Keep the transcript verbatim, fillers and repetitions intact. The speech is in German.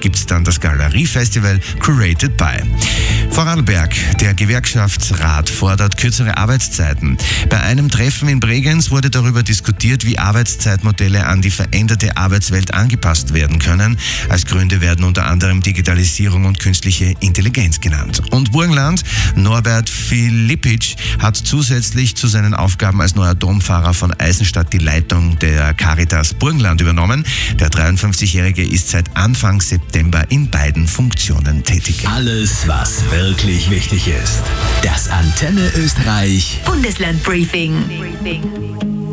gibt es dann das Galeriefestival Curated by. Vorarlberg, der Gewerkschaftsrat fordert kürzere Arbeitszeiten. Bei einem Treffen in Bregenz wurde darüber diskutiert, wie Arbeitszeitmodelle an die veränderte Arbeitswelt angepasst werden können. Als Gründe werden unter anderem Digitalisierung und künstliche Intelligenz genannt. Und Burgenland, Norbert Filippic hat zusätzlich zu seinen Aufgaben als neuer Domfahrer von Eisenstadt die Leitung der Caritas Burgenland übernommen. Der dreiundfünfzigjährige ist seit Anfang September in beiden Funktionen tätig. Alles, was wirklich wichtig ist. Das Antenne Österreich Bundesland Briefing.